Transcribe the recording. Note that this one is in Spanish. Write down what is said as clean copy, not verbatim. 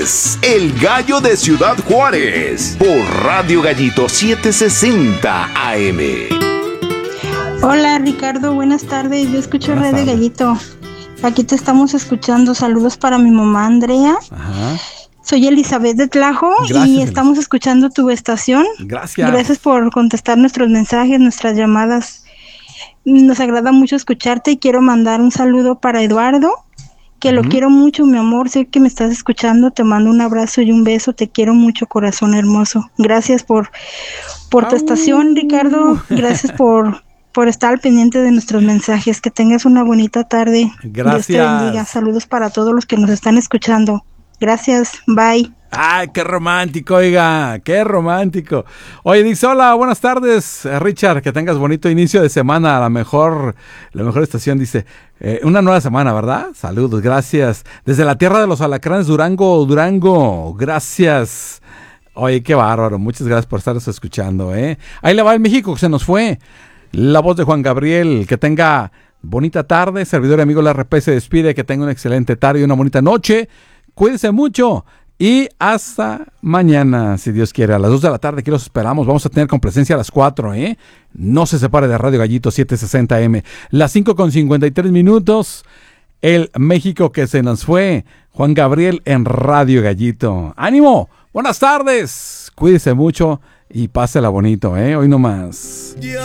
es El Gallo de Ciudad Juárez por Radio Gallito 760 AM. Hola Ricardo, buenas tardes. Yo escucho Radio Gallito. Aquí te estamos escuchando. Saludos para mi mamá Andrea. Ajá. Soy Elizabeth de Tlajo. Gracias, y estamos escuchando tu estación. Gracias. Gracias por contestar nuestros mensajes, nuestras llamadas. Nos agrada mucho escucharte y quiero mandar un saludo para Eduardo, que lo quiero mucho, mi amor. Sé que me estás escuchando. Te mando un abrazo y un beso. Te quiero mucho, corazón hermoso. Gracias por tu estación, Ricardo. Gracias por estar al pendiente de nuestros mensajes. Que tengas una bonita tarde. Gracias. Dios te bendiga. Saludos para todos los que nos están escuchando. Gracias, bye. Ay, qué romántico, oiga, qué romántico. Oye, dice, hola, buenas tardes, Richard, que tengas bonito inicio de semana, la mejor estación, dice, una nueva semana, ¿verdad? Saludos, gracias. Desde la tierra de los alacranes, Durango, gracias. Oye, qué bárbaro, muchas gracias por estarnos escuchando, Ahí le va el México, que se nos fue. La voz de Juan Gabriel, que tenga bonita tarde, servidor y amigo la RP se despide, que tenga una excelente tarde y una bonita noche. Cuídense mucho y hasta mañana, si Dios quiere. A las 2 de la tarde aquí los esperamos. Vamos a tener complacencia a las 4, No se separe de Radio Gallito 760M. Las 5:53. El México que se nos fue. Juan Gabriel en Radio Gallito. ¡Ánimo! Buenas tardes. Cuídense mucho y pásela bonito, Hoy no más.